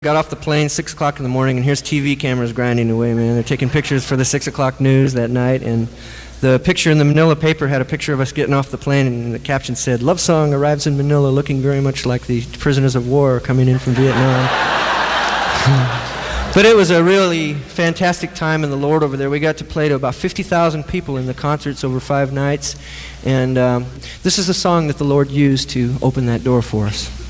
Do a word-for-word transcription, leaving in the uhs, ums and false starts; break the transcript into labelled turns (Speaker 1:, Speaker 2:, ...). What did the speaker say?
Speaker 1: Got off the plane six o'clock in the morning, and here's T V cameras grinding away, man. They're taking pictures for the six o'clock news that night, and the picture in the Manila paper had a picture of us getting off the plane, and the caption said, "Love song arrives in Manila looking very much like the prisoners of war coming in from Vietnam." But it was a really fantastic time in the Lord over there. We got to play to about fifty thousand people in the concerts over five nights, and um, this is a song that the Lord used to open that door for us.